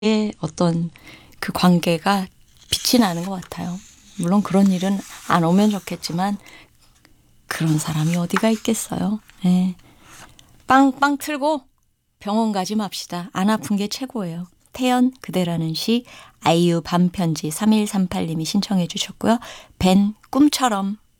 어떤 그 관계가 빛이 나는 것 같아요. 물론 그런 일은 안 오면 좋겠지만 그런 사람이 어디가 있겠어요. 예. 빵빵 틀고 병원 가지 맙시다. 안 아픈 게 최고예요. 태연 그대라는 시 아이유 밤편지 3138님이 신청해 주셨고요. 벤 꿈처럼